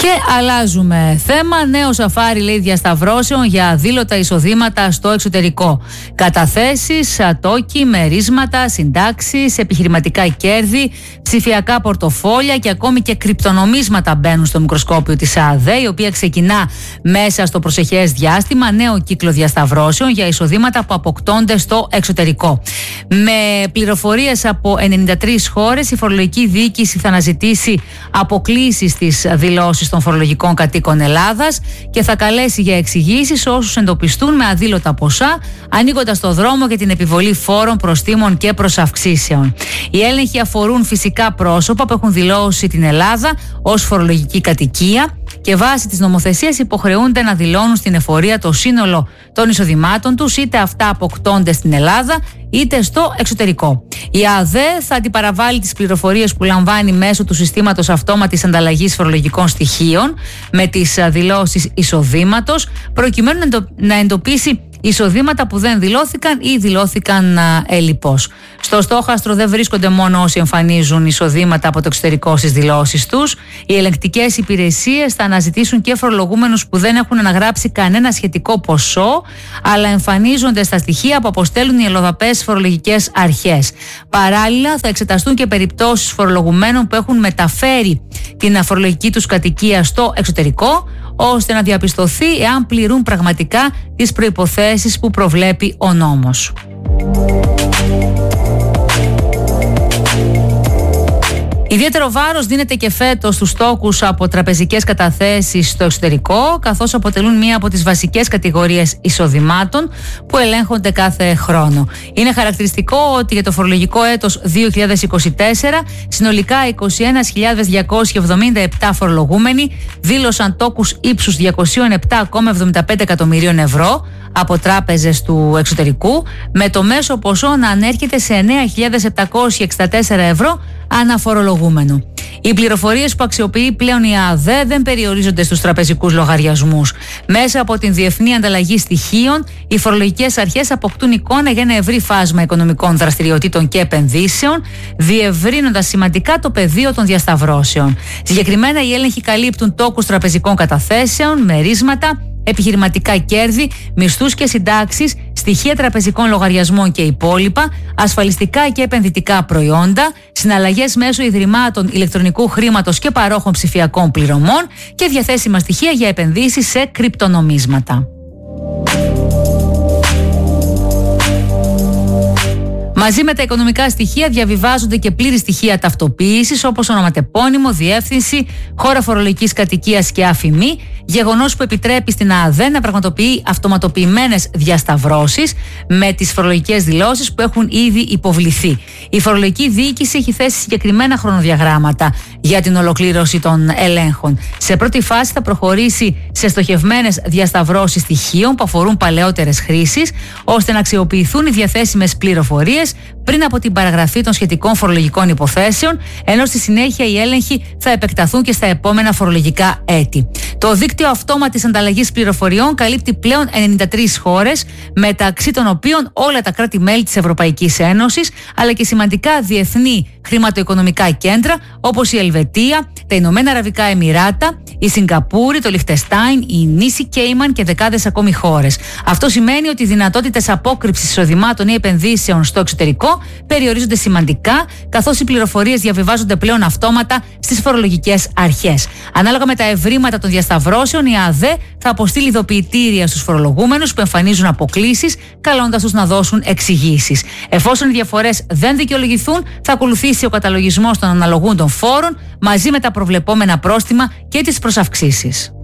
Και αλλάζουμε θέμα. Νέο σαφάρι, λέει, διασταυρώσεων για αδήλωτα εισοδήματα στο εξωτερικό. Καταθέσεις, ατόκοι, μερίσματα, συντάξεις, επιχειρηματικά κέρδη, ψηφιακά πορτοφόλια και ακόμη και κρυπτονομίσματα μπαίνουν στο μικροσκόπιο της ΑΔΕ, η οποία ξεκινά μέσα στο προσεχές διάστημα νέο κύκλο διασταυρώσεων για εισοδήματα που αποκτώνται στο εξωτερικό. Με πληροφορίες από 93 χώρες, η φορολογική διοίκηση θα αναζητήσει αποκλήσεις στις δηλώσεις των φορολογικών κατοίκων Ελλάδας και θα καλέσει για εξηγήσεις όσους εντοπιστούν με αδήλωτα ποσά, ανοίγοντας το δρόμο για την επιβολή φόρων, προστίμων και προσαυξήσεων. Οι έλεγχοι αφορούν φυσικά πρόσωπα που έχουν δηλώσει την Ελλάδα ως φορολογική κατοικία και βάσει της νομοθεσίας υποχρεούνται να δηλώνουν στην εφορία το σύνολο των εισοδημάτων τους, είτε αυτά αποκτώνται στην Ελλάδα είτε στο εξωτερικό. Η ΑΔΕ θα αντιπαραβάλει τις πληροφορίες που λαμβάνει μέσω του συστήματος αυτόματης ανταλλαγής φορολογικών στοιχείων με τις δηλώσεις εισοδήματος, προκειμένου να εντοπίσει εισοδήματα που δεν δηλώθηκαν ή δηλώθηκαν ελλιπώς. Στο στόχαστρο δεν βρίσκονται μόνο όσοι εμφανίζουν εισοδήματα από το εξωτερικό στις δηλώσεις τους. Οι ελεγκτικές υπηρεσίες θα αναζητήσουν και φορολογούμενους που δεν έχουν αναγράψει κανένα σχετικό ποσό, αλλά εμφανίζονται στα στοιχεία που αποστέλνουν οι ελλοδαπές φορολογικές αρχές. Παράλληλα, θα εξεταστούν και περιπτώσεις φορολογουμένων που έχουν μεταφέρει την φορολογική τους κατοικία στο εξωτερικό, ώστε να διαπιστωθεί εάν πληρούν πραγματικά τις προϋποθέσεις που προβλέπει ο νόμος. Ιδιαίτερο βάρος δίνεται και φέτος στους τόκους από τραπεζικές καταθέσεις στο εξωτερικό, καθώς αποτελούν μία από τις βασικές κατηγορίες εισοδημάτων που ελέγχονται κάθε χρόνο. Είναι χαρακτηριστικό ότι για το φορολογικό έτος 2024 συνολικά 21.277 φορολογούμενοι δήλωσαν τόκους ύψους 207,75 εκατομμυρίων ευρώ από τράπεζες του εξωτερικού, με το μέσο ποσό να ανέρχεται σε 9.764 ευρώ αναφορολογούμενο. Οι πληροφορίες που αξιοποιεί πλέον η ΑΔΕ δεν περιορίζονται στους τραπεζικούς λογαριασμούς. Μέσα από την διεθνή ανταλλαγή στοιχείων, οι φορολογικές αρχές αποκτούν εικόνα για ένα ευρύ φάσμα οικονομικών δραστηριοτήτων και επενδύσεων, διευρύνοντας σημαντικά το πεδίο των διασταυρώσεων. Συγκεκριμένα, οι έλεγχοι καλύπτουν τόκους τραπεζικών καταθέσεων, μερίσματα, επιχειρηματικά κέρδη, μισθούς και συντάξεις, στοιχεία τραπεζικών λογαριασμών και υπόλοιπα, ασφαλιστικά και επενδυτικά προϊόντα, συναλλαγές μέσω ιδρυμάτων ηλεκτρονικού χρήματος και παρόχων ψηφιακών πληρωμών και διαθέσιμα στοιχεία για επενδύσεις σε κρυπτονομίσματα. Μαζί με τα οικονομικά στοιχεία διαβιβάζονται και πλήρη στοιχεία ταυτοποίησης, όπως ονοματεπώνυμο, διεύθυνση, χώρα φορολογικής κατοικίας και αφημί, γεγονός που επιτρέπει στην ΑΔΕ να πραγματοποιεί αυτοματοποιημένες διασταυρώσεις με τις φορολογικές δηλώσεις που έχουν ήδη υποβληθεί. Η φορολογική διοίκηση έχει θέσει συγκεκριμένα χρονοδιαγράμματα για την ολοκλήρωση των ελέγχων. Σε πρώτη φάση θα προχωρήσει σε στοχευμένες διασταυρώσεις στοιχείων που αφορούν παλαιότερες χρήσεις, ώστε να αξιοποιηθούν οι διαθέσιμες πληροφορίες πριν από την παραγραφή των σχετικών φορολογικών υποθέσεων, ενώ στη συνέχεια οι έλεγχοι θα επεκταθούν και στα επόμενα φορολογικά έτη. Το δίκτυο αυτόματης ανταλλαγής πληροφοριών καλύπτει πλέον 93 χώρες, μεταξύ των οποίων όλα τα κράτη-μέλη της Ευρωπαϊκής Ένωσης, αλλά και σημαντικά διεθνή χρηματοοικονομικά κέντρα όπως η Ελβετία, τα Ηνωμένα Αραβικά Εμιράτα, η Σιγκαπούρη, το Λιχτεστάιν, η νήσι Κέιμαν και δεκάδες ακόμη χώρες. Αυτό σημαίνει ότι οι δυνατότητες απόκρυψης εισοδημάτων ή επενδύσεων στο εξωτερικό περιορίζονται σημαντικά, καθώς οι πληροφορίες διαβιβάζονται πλέον αυτόματα στις φορολογικές αρχές. Ανάλογα με τα ευρήματα των διασταυρώσεων, η ΑΔΕ θα αποστείλει ειδοποιητήρια στους φορολογούμενους που εμφανίζουν αποκλίσεις, καλώντας τους να δώσουν εξηγήσεις. Εφόσον οι διαφορές δεν δικαιολογηθούν, θα ακολουθήσει ο καταλογισμός των αναλογούντων φόρων μαζί με τα προβλεπόμενα πρόστιμα και τις προσαυξήσεις.